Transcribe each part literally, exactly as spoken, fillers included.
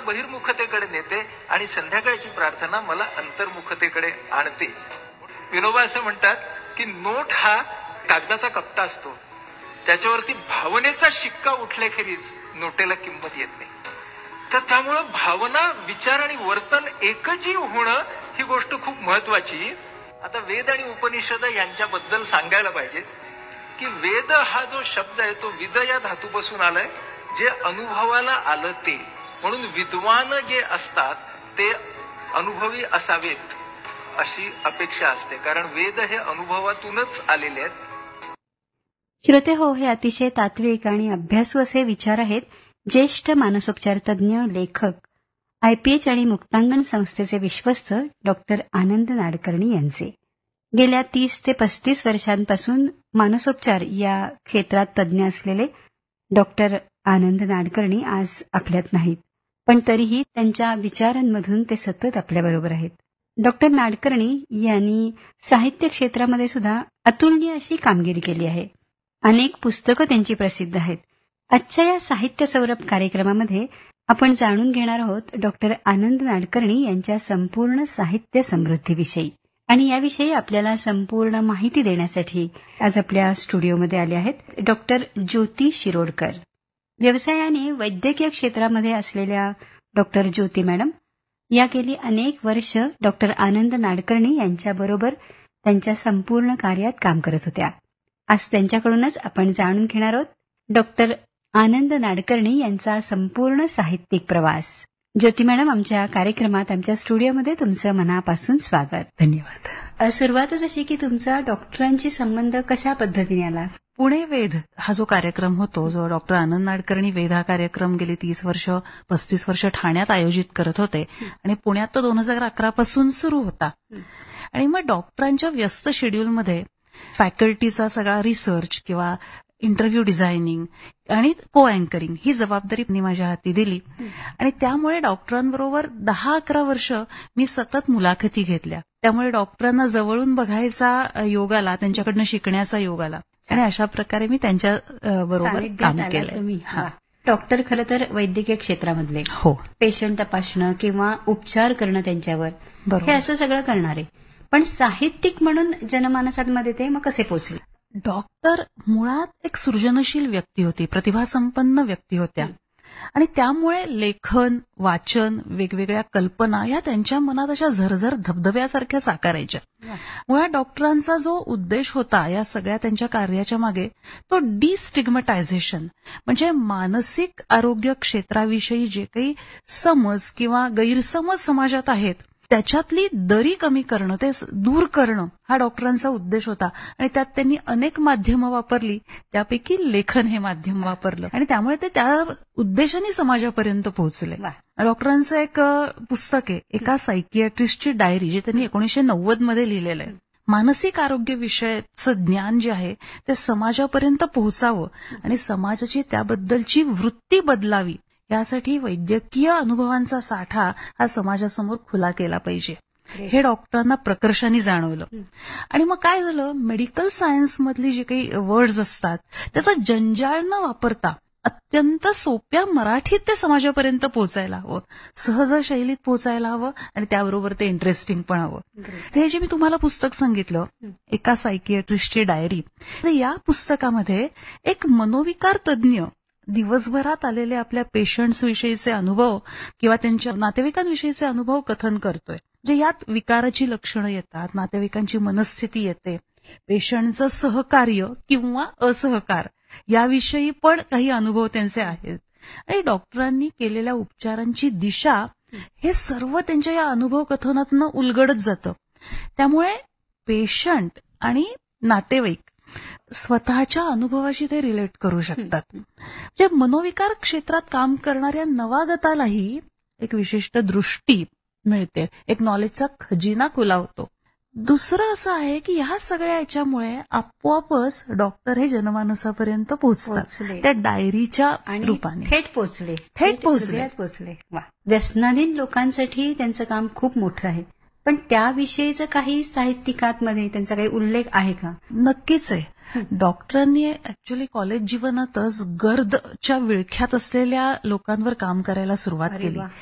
बहिर्मुखतेकडे नेते आणि संध्याकाळची प्रार्थना मला अंतर्मुखतेकडे आणते. विनोबा असं म्हणतात की नोट हा कागदाचा कप्ता असतो, त्याच्यावरती भावनेचा शिक्का उठल्याखेरीज नोटेला किंमत येत नाही. तर त्यामुळं भावना, विचार आणि वर्तन एकजीव होणं ही गोष्ट खूप महत्वाची. आता वेद आणि उपनिषद यांच्याबद्दल सांगायला पाहिजे की वेद हा जो शब्द आहे तो विद या धातूपासून आलाय, जे अनुभवाला आलं ते. म्हणून विद्वान जे असतात ते अनुभवी असावेत अशी अपेक्षा असते, कारण वेद हे अनुभवातूनच आलेले आहेत. श्रोते हो, हे अतिशय तात्विक आणि अभ्यासू असे विचार आहेत ज्येष्ठ मानसोपचार तज्ज्ञ, लेखक, आयपीएच आणि मुक्तांगण संस्थेचे विश्वस्त डॉक्टर आनंद नाडकर्णी यांचे. गेल्या तीस ते पस्तीस वर्षांपासून मानसोपचार या क्षेत्रात तज्ज्ञ असलेले डॉक्टर आनंद नाडकर्णी आज आपल्यात नाहीत, पण तरीही त्यांच्या विचारांमधून ते सतत आपल्याबरोबर आहेत. डॉक्टर नाडकर्णी यांनी साहित्य क्षेत्रामध्ये सुद्धा अतुलनीय अशी कामगिरी केली आहे. अनेक पुस्तकं त्यांची प्रसिद्ध आहेत. आजच्या या साहित्य सौरभ कार्यक्रमामध्ये आपण जाणून घेणार आहोत डॉक्टर आनंद नाडकर्णी यांच्या संपूर्ण साहित्य समृद्धीविषयी. आणि याविषयी आपल्याला संपूर्ण माहिती देण्यासाठी आज आपल्या स्टुडिओमध्ये आले आहेत डॉक्टर ज्योती शिरोडकर. व्यवसायाने वैद्यकीय क्षेत्रामध्ये असलेल्या डॉक्टर ज्योती मॅडम या गेली अनेक वर्ष डॉक्टर आनंद नाडकर्णी यांच्याबरोबर त्यांच्या संपूर्ण कार्यात काम करत होत्या. आज त्यांच्याकडूनच आपण जाणून घेणार आहोत डॉक्टर आनंद नाडकर्णी यांचा संपूर्ण साहित्यिक प्रवास. ज्योती मॅडम, आमच्या कार्यक्रमात, आमच्या स्टुडिओमध्ये तुमचं मनापासून स्वागत. धन्यवाद. सुरुवातच अशी की तुमचा डॉक्टरांशी संबंध कशा पद्धतीने आला? पुणे वेध हा जो कार्यक्रम होतो, जो डॉक्टर आनंद नाडकर्णी वेध हा कार्यक्रम गेली तीस वर्ष पस्तीस वर्ष ठाण्यात आयोजित करत होते आणि पुण्यात तो दोन हजार अकरा पासून सुरू होता. आणि मग डॉक्टरांच्या व्यस्त शेड्यूलमध्ये फॅकल्टीचा सगळा रिसर्च किंवा इंटरव्ह्यू डिझायनिंग आणि को अँकरिंग ही जबाबदारी मी माझ्या हाती दिली. आणि त्यामुळे डॉक्टरांबरोबर दहा अकरा वर्ष मी सतत मुलाखती घेतल्या. त्यामुळे डॉक्टरांना जवळून बघायचा योग आला, त्यांच्याकडनं शिकण्याचा योग आला आणि अशा प्रकारे मी त्यांच्या बरोबर काम केलं. डॉक्टर खरं तर वैद्यकीय क्षेत्रामधले, हो, पेशंट तपासणं किंवा उपचार करणं त्यांच्यावर, हे असं सगळं करणारे, पण साहित्यिक म्हणून जनमानसांमध्ये ते मग कसे पोचले? डॉक्टर मुळात एक सृजनशील व्यक्ती होती, प्रतिभासंपन्न व्यक्ती होत्या आणि त्यामुळे लेखन, वाचन, वेगवेगळ्या कल्पना या त्यांच्या मनात अशा झरझर धबधब्यासारख्या साकारायच्या. मुळात डॉक्टरांचा जो उद्देश होता या सगळ्या त्यांच्या कार्याच्या मागे, तो डिस्टिग्मटायझेशन म्हणजे मानसिक आरोग्य क्षेत्राविषयी जे काही समज किंवा गैरसमज समाजात आहेत त्याच्यातली दरी कमी करणं, ते दूर करणं हा डॉक्टरांचा उद्देश होता. आणि त्यात त्यांनी अनेक माध्यमं वापरली, त्यापैकी लेखन हे माध्यम वापरलं आणि त्यामुळे ते त्या उद्देशाने समाजापर्यंत पोहोचले. डॉक्टरांचं एक पुस्तक आहे, एका सायकियाट्रिस्टची डायरी, जे त्यांनी एकोणीसशे नव्वद मध्ये लिहिलेलं आहे. मानसिक आरोग्य विषयाचं ज्ञान जे आहे ते समाजापर्यंत पोहोचावं आणि समाजाची त्याबद्दलची वृत्ती बदलावी, यासाठी वैद्यकीय अनुभवांचा साठा हा समाजासमोर खुला केला पाहिजे, हे डॉक्टरांना प्रकर्षाने जाणवलं. आणि मग काय झालं, मेडिकल सायन्समधली जे काही वर्ड्स असतात त्याचा जंजाळ न वापरता अत्यंत सोप्या मराठीत ते समाजापर्यंत पोहोचायला हवं, सहज शैलीत पोहोचायला हवं आणि त्याबरोबर ते इंटरेस्टिंग पण हवं. ते जे मी तुम्हाला पुस्तक सांगितलं, एका सायकियाट्रिस्टची डायरी, या पुस्तकामध्ये एक मनोविकार तज्ज्ञ दिवसभरात आलेले आपल्या पेशंट्स विषयीचे अनुभव किंवा त्यांच्या नातेवाईकांविषयीचे अनुभव कथन करतोय. जे यात विकाराची लक्षणं येतात, नातेवाईकांची मनस्थिती येते, पेशंटचं सहकार्य किंवा असहकार याविषयी पण काही अनुभव त्यांचे आहेत आणि डॉक्टरांनी केलेल्या उपचारांची दिशा, हे सर्व त्यांच्या या अनुभव कथनातनं उलगडत जातं. त्यामुळे पेशंट आणि नातेवाईक स्वतःच्या अनुभवाशी ते रिलेट करू शकतात. म्हणजे मनोविकार क्षेत्रात काम करणाऱ्या नवागतालाही एक विशिष्ट दृष्टी मिळते, एक नॉलेजचा खजिना खुला होतो. दुसरं असं आहे की ह्या सगळ्या याच्यामुळे आपोआपच डॉक्टर हे जनमानसापर्यंत पोहोचतात, त्या डायरीच्या रूपाने थेट पोहोचले थेट पोहोचले पोहोचले व्यसनाधीन लोकांसाठी त्यांचं काम खूप मोठं आहे, पण त्याविषयीचं काही साहित्यिकांमध्ये त्यांचा काही उल्लेख आहे का? नक्कीच आहे. डॉक्टरांनी ऍक्च्युअली कॉलेज जीवनातच गर्दच्या विळख्यात असलेल्या लोकांवर काम करायला सुरुवात केली.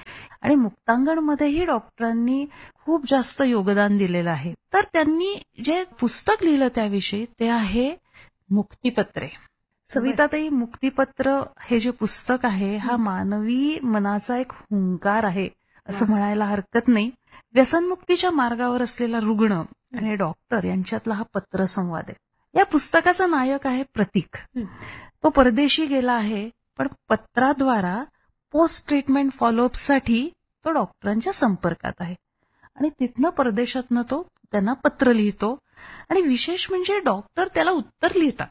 आणि मुक्तांगणमध्येही डॉक्टरांनी खूप जास्त योगदान दिलेलं आहे. तर त्यांनी जे पुस्तक लिहिलं त्याविषयी ते आहे मुक्तिपत्रे. सविताताई, मुक्तिपत्र हे जे पुस्तक आहे हा मानवी मनाचा एक हुंकार आहे असं म्हणायला हरकत नाही. व्यसनमुक्तीच्या मार्गावर असलेला रुग्ण आणि डॉक्टर यांच्यातला हा पत्रसंवाद आहे. या पुस्तकाचा नायक आहे प्रतीक. तो परदेशी गेला आहे, पण पत्राद्वारा पोस्ट ट्रीटमेंट फॉलोअपसाठी तो डॉक्टरांच्या संपर्कात आहे आणि तिथनं परदेशातनं तो त्यांना पत्र लिहितो आणि विशेष म्हणजे डॉक्टर त्याला उत्तर लिहितात.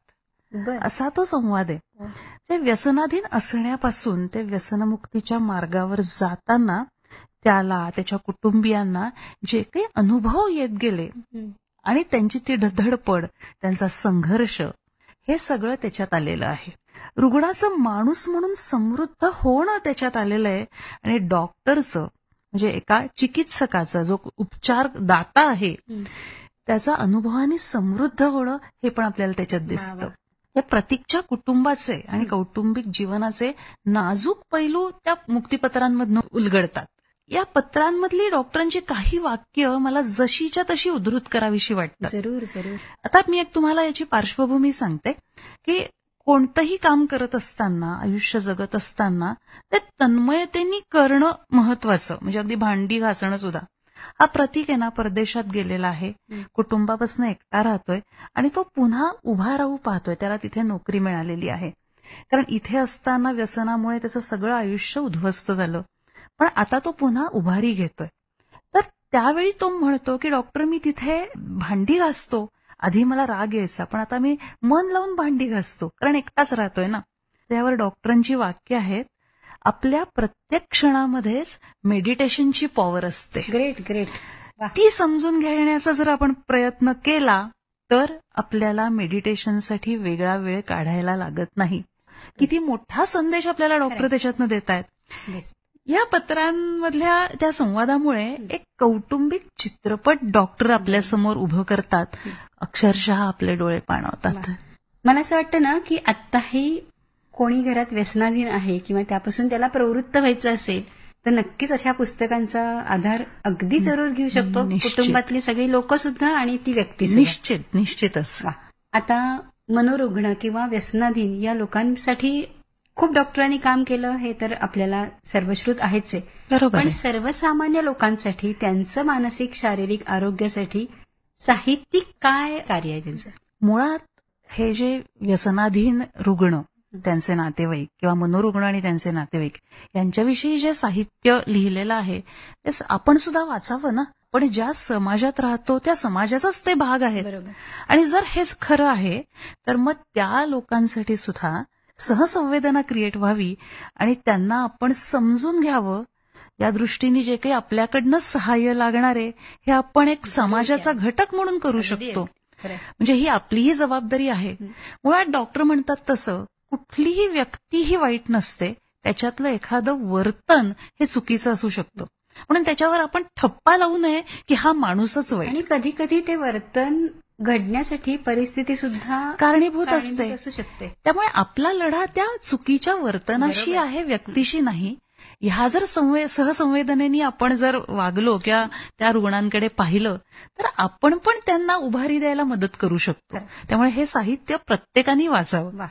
असा तो संवाद आहे. ते व्यसनाधीन असण्यापासून ते व्यसनमुक्तीच्या मार्गावर जाताना त्याला, त्याच्या कुटुंबियांना जे काही अनुभव येत गेले आणि त्यांची ती धडपड, त्यांचा संघर्ष, हे सगळं त्याच्यात आलेलं आहे. रुग्णाचं माणूस म्हणून समृद्ध होणं त्याच्यात आलेलं आहे आणि डॉक्टरचं म्हणजे एका चिकित्सकाचा जो उपचार दाता आहे त्याचा अनुभवाने समृद्ध होणं हे पण आपल्याला त्याच्यात दिसतं. या प्रतीकच्या कुटुंबाचे आणि कौटुंबिक जीवनाचे नाजूक पैलू त्या मुक्तिपत्रांमधून उलगडतात. या पत्रांमधली डॉक्टरांची काही वाक्य मला जशीच्या तशी उद्धृत करावीशी वाटतात. जरूर जरूर. आता मी एक तुम्हाला याची पार्श्वभूमी सांगते की कोणतंही काम करत असताना, आयुष्य जगत असताना ते तन्मयतेने करणं महत्वाचं. म्हणजे अगदी भांडी घासणं सुद्धा. हा प्रतीक आहे ना, परदेशात गेलेला आहे, कुटुंबापासून एकटा राहतोय आणि तो पुन्हा उभा राहू पाहतोय. त्याला तिथे नोकरी मिळालेली आहे, कारण इथे असताना व्यसनामुळे त्याचं सगळं आयुष्य उद्ध्वस्त झालं. पण आता तो पुन्हा उभारी घेतोय. तर त्यावेळी तो म्हणतो की डॉक्टर, मी तिथे भांडी घासतो, आधी मला राग यायचा, पण आता मी मन लावून भांडी घासतो, कारण एकटाच राहतोय ना. त्यावर डॉक्टरांची वाक्य आहेत, आपल्या प्रत्येक क्षणामध्येच मेडिटेशनची पॉवर असते. Great great. ती समजून घेण्याचा जर आपण प्रयत्न केला तर आपल्याला मेडिटेशनसाठी वेगळा वेळ काढायला लागत नाही. किती मोठा संदेश आपल्याला डॉक्टर त्याच्यातनं देत आहेत. या पत्रांमधल्या त्या संवादामुळे एक कौटुंबिक चित्रपट डॉक्टर आपल्यासमोर उभं करतात. अक्षरशः आपले डोळे पाणावतात. मला असं वाटतं ना की आत्ताही कोणी घरात व्यसनाधीन आहे किंवा त्यापासून त्याला प्रवृत्त व्हायचं असेल तर नक्कीच अशा पुस्तकांचा आधार अगदी जरूर घेऊ शकतो. कुटुंबातली सगळी लोक सुद्धा आणि ती व्यक्ती. निश्चित निश्चितच. आता मनोरुग्ण किंवा व्यसनाधीन या लोकांसाठी खूप डॉक्टरांनी काम केलं हे तर आपल्याला सर्वश्रुत आहेच आहे. बरोबर. पण सर्वसामान्य लोकांसाठी त्यांचं मानसिक शारीरिक आरोग्यासाठी साहित्यिक काय कार्य आहे त्यांचं? मुळात हे जे व्यसनाधीन रुग्ण, त्यांचे नातेवाईक किंवा मनोरुग्ण आणि त्यांचे नातेवाईक यांच्याविषयी जे साहित्य लिहिलेलं आहे ते आपण सुद्धा वाचावं ना. पण ज्या समाजात राहतो त्या समाजाचाच ते भाग आहेत. आणि जर हेच खरं आहे तर मग त्या लोकांसाठी सुद्धा सहसंवेदना क्रिएट व्हावी आणि त्यांना आपण समजून घ्यावं. या दृष्टीने जे काही आपल्याकडनं सहाय्य लागणार आहे हे आपण एक समाजाचा घटक म्हणून करू शकतो. म्हणजे ही आपलीही जबाबदारी आहे. मुळात डॉक्टर म्हणतात तसं कुठलीही व्यक्ती ही वाईट नसते, त्याच्यातलं एखादं वर्तन हे चुकीचं असू शकतं. म्हणून त्याच्यावर आपण ठप्पा लावू नये की हा माणूसच वाईट. आणि कधी कधी ते वर्तन घडण्यासाठी परिस्थिती सुद्धा कारणीभूत असते असू शकते. त्यामुळे आपला लढा त्या चुकीच्या वर्तनाशी आहे, व्यक्तीशी नाही. ह्या जर सहसंवेदनेने आपण जर वागलो किंवा त्या रुग्णांकडे पाहिलं तर आपण पण त्यांना उभारी द्यायला मदत करू शकतो. त्यामुळे हे साहित्य प्रत्येकाने वाचावं.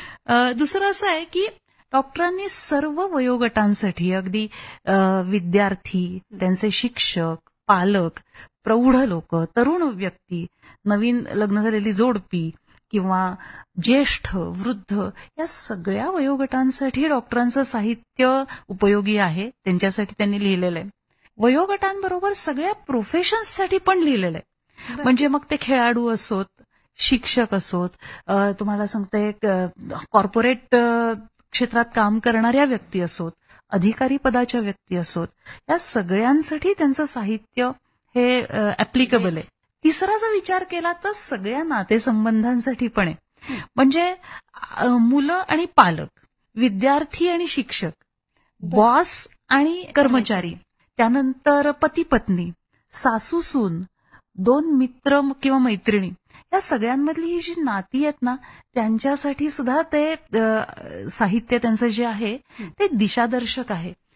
दुसरं असं आहे की डॉक्टरांनी सर्व वयोगटांसाठी, अगदी विद्यार्थी, त्यांचे शिक्षक, पालक, प्रौढ लोक, तरुण व्यक्ती, नवीन लग्न झालेली जोडपी किंवा ज्येष्ठ, वृद्ध, या सगळ्या वयोगटांसाठी डॉक्टरांचं साहित्य उपयोगी आहे. त्यांच्यासाठी त्यांनी लिहिलेलं आहे. वयोगटांबरोबर सगळ्या प्रोफेशन्ससाठी पण लिहिलेलं आहे. म्हणजे मग ते खेळाडू असोत, शिक्षक असोत, तुम्हाला सांगते कॉर्पोरेट क्षेत्रात काम करणाऱ्या व्यक्ती असोत, अधिकारी पदाच्या व्यक्ती असोत, या सगळ्यांसाठी त्यांचं साहित्य हे ऍप्लिकेबल आहे. तिसरा जर विचार केला तर सगळ्या नातेसंबंधांसाठी पण आहे. म्हणजे मुलं आणि पालक, विद्यार्थी आणि शिक्षक, बॉस आणि कर्मचारी, त्यानंतर पती पत्नी, सासू सून, दोन मित्र किंवा मैत्रिणी, या सगळ्यांमधली ही जी नाती आहेत ना त्यांच्यासाठी सुद्धा ते साहित्य त्यांचं जे आहे ते दिशादर्शक आहे.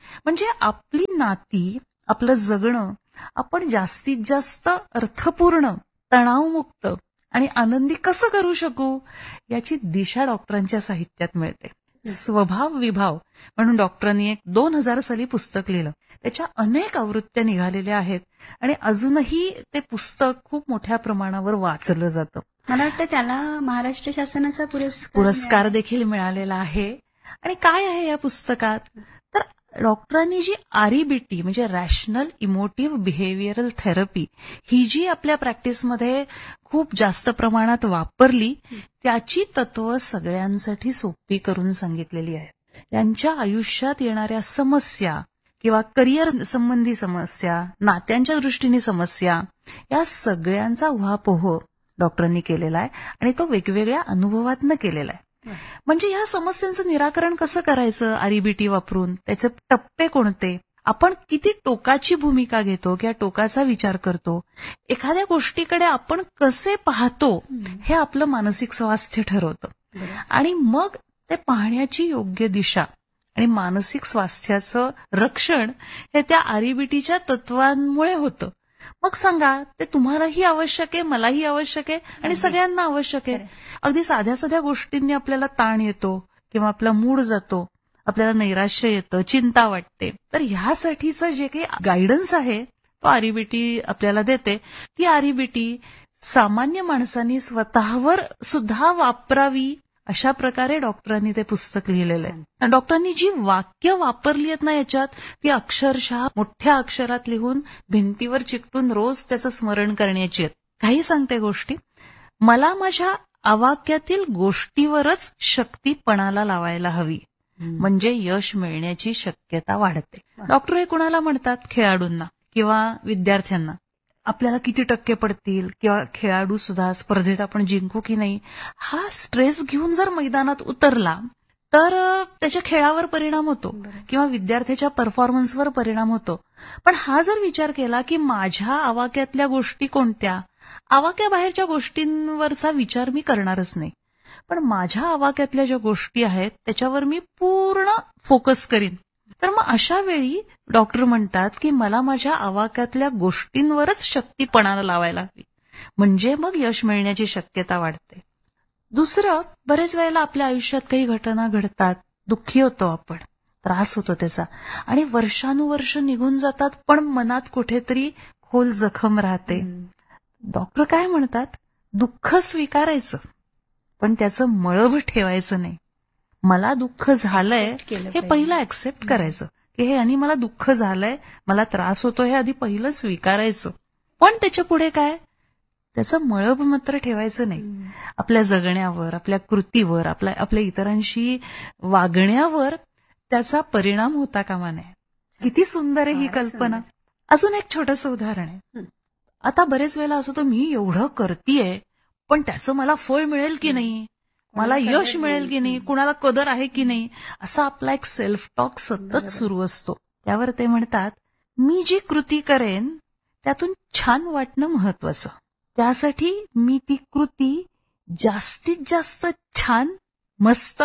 म्हणजे आपली नाती, आपलं जगणं आपण जास्तीत जास्त अर्थपूर्ण, तणावमुक्त आणि आनंदी कसं करू शकू याची दिशा डॉक्टरांच्या साहित्यात मिळते. स्वभाव विभाव म्हणून डॉक्टरांनी एक दोन हजार साली पुस्तक लिहिलं. त्याच्या अनेक आवृत्त्या निघालेल्या आहेत आणि अजूनही ते पुस्तक खूप मोठ्या प्रमाणावर वाचलं जातं. मला वाटतं त्याला महाराष्ट्र शासनाचा पुरस्कार पुरस्कार देखील मिळालेला आहे. आणि काय आहे या पुस्तकात, तर डॉक्टरांनी जी आरईबीटी म्हणजे रॅशनल इमोटिव्ह बिहेवियरल थेरपी ही जी आपल्या प्रॅक्टिसमध्ये खूप जास्त प्रमाणात वापरली त्याची तत्व सगळ्यांसाठी सोपी करून सांगितलेली आहेत. यांच्या आयुष्यात येणाऱ्या समस्या किंवा करिअर संबंधी समस्या, नात्यांच्या दृष्टीने समस्या, या सगळ्यांचा उहापोह डॉक्टरांनी केलेला आहे आणि तो वेगवेगळ्या अनुभवातनं केलेला आहे. म्हणजे या समस्यांचं निराकरण कसं करायचं आरईबीटी वापरून, त्याचे टप्पे कोणते, आपण किती टोकाची भूमिका घेतो किंवा टोकाचा विचार करतो, एखाद्या गोष्टीकडे आपण कसे पाहतो हे आपलं मानसिक स्वास्थ्य ठरवतं. आणि मग ते पाहण्याची योग्य दिशा आणि मानसिक स्वास्थ्याचं रक्षण हे त्या आरईबीटीच्या तत्वांमुळे होतं. मग सांगा, ते तुम्हालाही आवश्यक आहे, मलाही आवश्यक आहे आणि सगळ्यांना आवश्यक आहे. अगदी साध्या साध्या गोष्टींनी आपल्याला ताण येतो किंवा आपला मूड जातो, आपल्याला नैराश्य येतं, चिंता वाटते. तर ह्यासाठीचं जे काही गायडन्स आहे तो आरईबीटी आपल्याला देते. ती आरईबीटी सामान्य माणसांनी स्वतःवर सुद्धा वापरावी अशा प्रकारे डॉक्टरांनी ते पुस्तक लिहिलेलं आहे. डॉक्टरांनी जी वाक्य वापरली आहेत ना याच्यात, ती अक्षरशः मोठ्या अक्षरात लिहून भिंतीवर चिकटून रोज त्याचं स्मरण करण्याची आहेत. काही सांगते गोष्टी, मला माझ्या आवाक्यातील गोष्टीवरच शक्ती पणाला लावायला हवी, म्हणजे यश मिळण्याची शक्यता वाढते. डॉक्टर हे कुणाला म्हणतात, खेळाडूंना किंवा विद्यार्थ्यांना. आपल्याला किती टक्के पडतील किंवा खेळाडू सुद्धा स्पर्धेत आपण जिंकू की नाही, हा स्ट्रेस घेऊन जर मैदानात उतरला तर त्याच्या खेळावर परिणाम होतो किंवा विद्यार्थ्याच्या परफॉर्मन्सवर परिणाम होतो. पण हा जर विचार केला की माझ्या आवाक्यातल्या गोष्टी कोणत्या, आवाक्याबाहेरच्या गोष्टींवरचा विचार मी करणारच नाही, पण माझ्या आवाक्यातल्या ज्या गोष्टी आहेत त्याच्यावर मी पूर्ण फोकस करीन, तर मग अशा वेळी डॉक्टर म्हणतात की मला माझ्या आवाक्यातल्या गोष्टींवरच शक्ती पणाला लावायला हवी, म्हणजे मग यश मिळण्याची शक्यता वाढते. दुसरं, बरेच वेळेला आपल्या आयुष्यात काही घटना घडतात, दुःखी होतो आपण, त्रास होतो त्याचा आणि वर्षानुवर्ष निघून जातात, पण मनात कुठेतरी खोल जखम राहते. डॉक्टर काय म्हणतात, दुःख स्वीकारायचं पण त्याचं मळभ ठेवायचं नाही. मला दुःख झालंय हे पहिलं ऍक्सेप्ट करायचं की हे आणि मला दुःख झालंय, मला त्रास होतो, हे आधी पहिलं स्वीकारायचं. पण त्याच्या पुढे काय, त्याचं मळभ मात्र ठेवायचं नाही. आपल्या जगण्यावर, आपल्या कृतीवर, आपल्या आपल्या इतरांशी वागण्यावर त्याचा परिणाम होता कामा नये. किती सुंदर आहे ही कल्पना. अजून एक छोटंसं उदाहरण आहे. आता बरेच वेळेला असं, तर मी एवढं करतीये पण त्याचं मला फळ मिळेल की नाही, मला यश मिळेल की नाही, कुणाला कदर आहे की नाही, असा आपला एक सेल्फ टॉक सतत सुरू असतो. त्यावर ते म्हणतात, मी जी कृती करेन त्यातून छान वाटणं महत्वाचं, त्यासाठी मी ती कृती जास्तीत जास्त छान, मस्त,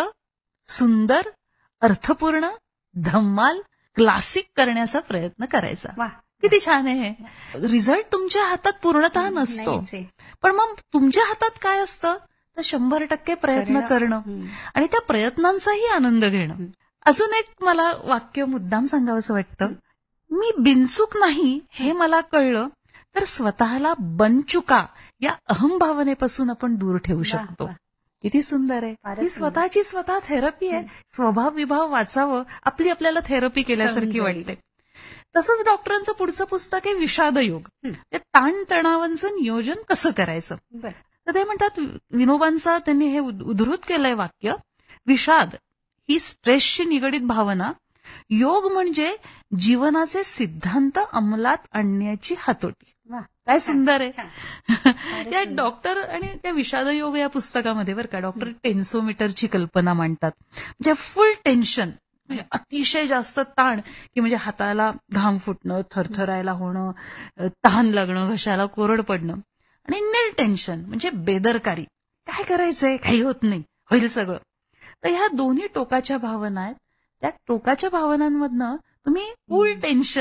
सुंदर, अर्थपूर्ण, धम्माल, क्लासिक करण्याचा प्रयत्न करायचा. किती छान आहे हे. रिझल्ट तुमच्या हातात पूर्णतः नसतो, पण मग तुमच्या हातात काय असतं, तर शंभर टक्के प्रयत्न करणं आणि त्या प्रयत्नांचाही आनंद घेणं. अजून एक मला वाक्य मुद्दाम सांगावंसं वाटतं, मी बिनचूक नाही हे मला कळलं तर स्वतःला बनचुका या अहंभावनेपासून आपण दूर ठेवू शकतो. किती सुंदर आहे. ही स्वतःची स्वतः थेरपी आहे. स्वभाव विभाव वाचावं, आपली आपल्याला थेरपी केल्यासारखी वाटते. तसंच डॉक्टरांचं पुढचं पुस्तक आहे विषादयोग. ते ताणतणावांचं नियोजन कसं करायचं. तर ते म्हणतात, विनोबांचा त्यांनी हे उद्धृत केलंय वाक्य, विषाद ही स्ट्रेसशी निगडीत भावना, योग म्हणजे जीवनाचे सिद्धांत अंमलात आणण्याची हातोटी. काय सुंदर आहे. या डॉक्टर आणि त्या विषादयोग या पुस्तकामध्ये बरं का डॉक्टर टेन्सोमीटरची कल्पना मांडतात. म्हणजे फुल टेन्शन, म्हणजे अतिशय जास्त ताण, की म्हणजे हाताला घाम फुटणं, थरथरायला होणं, तहान लागणं, घशाला कोरड पडणं, आणि निल टेन्शन म्हणजे बेदरकारी, काय करायचंय, काही होत नाही, होईल सगळं. तर ह्या दोन्ही टोकाच्या भावना आहेत. त्या टोकाच्या भावनांमधनं तुम्ही फुल टेन्शन